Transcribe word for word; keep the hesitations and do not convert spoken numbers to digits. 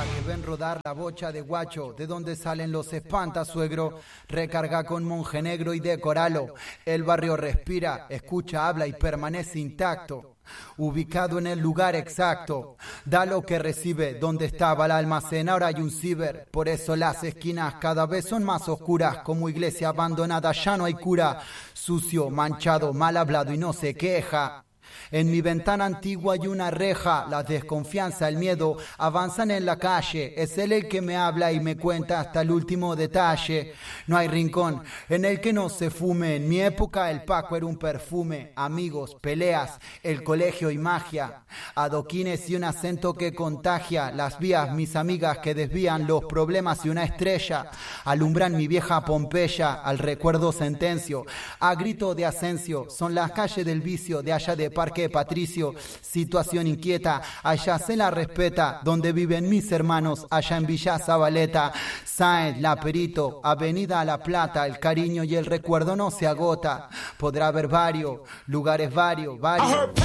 que ven rodar la bocha de guacho, de donde salen los espantasuegro, recarga con monje negro y decoralo. El barrio respira, escucha, habla y permanece intacto. Ubicado en el lugar exacto, da lo que recibe. Donde estaba el almacén ahora hay un ciber. Por eso las esquinas cada vez son más oscuras. Como iglesia abandonada ya no hay cura. Sucio, manchado, mal hablado y no se queja. En mi ventana antigua hay una reja. La desconfianza, el miedo avanzan en la calle. Es él el que me habla y me cuenta hasta el último detalle. No hay rincón en el que no se fume. En mi época el Paco era un perfume. Amigos, peleas, el colegio y magia. Adoquines y un acento que contagia. Las vías, mis amigas que desvían los problemas y una estrella. Alumbran mi vieja Pompeya. Al recuerdo sentencio. A grito de Asensio. Son las calles del vicio de allá de Parque Patricio, situación inquieta, allá se la respeta, donde viven mis hermanos, allá en Villa Zabaleta, Sáenz, La Perito, Avenida La Plata, el cariño y el recuerdo no se agota, podrá haber varios, lugares varios, varios.